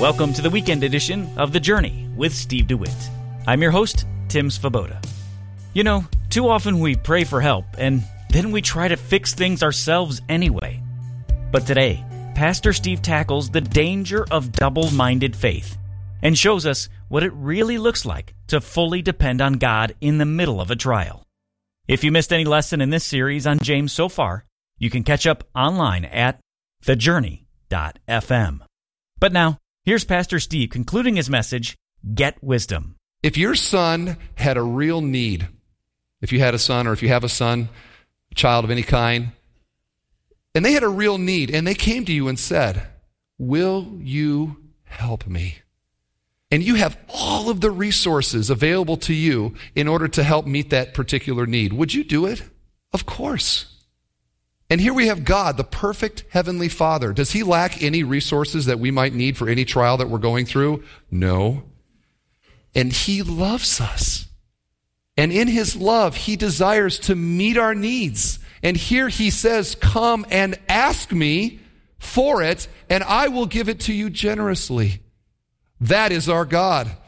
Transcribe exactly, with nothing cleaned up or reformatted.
Welcome to the weekend edition of The Journey with Steve DeWitt. I'm your host, Tim Svoboda. You know, too often we pray for help, and then we try to fix things ourselves anyway. But today, Pastor Steve tackles the danger of double-minded faith and shows us what it really looks like to fully depend on God in the middle of a trial. If you missed any lesson in this series on James so far, you can catch up online at the journey dot f m. But now, here's Pastor Steve concluding his message, Get Wisdom. If your son had a real need, if you had a son or if you have a son, a child of any kind, and they had a real need, and they came to you and said, will you help me? And you have all of the resources available to you in order to help meet that particular need. Would you do it? Of course. And here we have God, the perfect heavenly Father. Does he lack any resources that we might need for any trial that we're going through? No. And he loves us. And in his love, he desires to meet our needs. And here he says, come and ask me for it, and I will give it to you generously. That is our God.